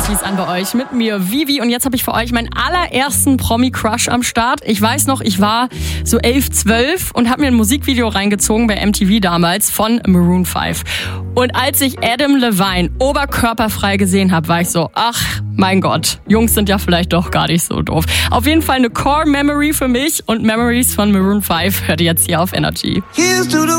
ist an bei euch mit mir, Vivi. Und jetzt habe ich für euch meinen allerersten Promi-Crush am Start. Ich weiß noch, ich war so 11, 12 und habe mir ein Musikvideo reingezogen bei MTV damals von Maroon 5. Und als ich Adam Levine oberkörperfrei gesehen habe, war ich so, ach mein Gott, Jungs sind ja vielleicht doch gar nicht so doof. Auf jeden Fall eine Core-Memory für mich und Memories von Maroon 5 hört ihr jetzt hier auf Energy.